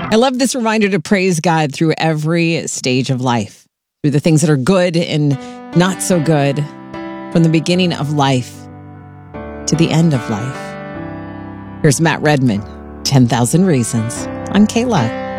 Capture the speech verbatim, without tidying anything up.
I love this reminder to praise God through every stage of life, through the things that are good and not so good, from the beginning of life to the end of life. Here's Matt Redman, ten thousand Reasons. I'm Kayla.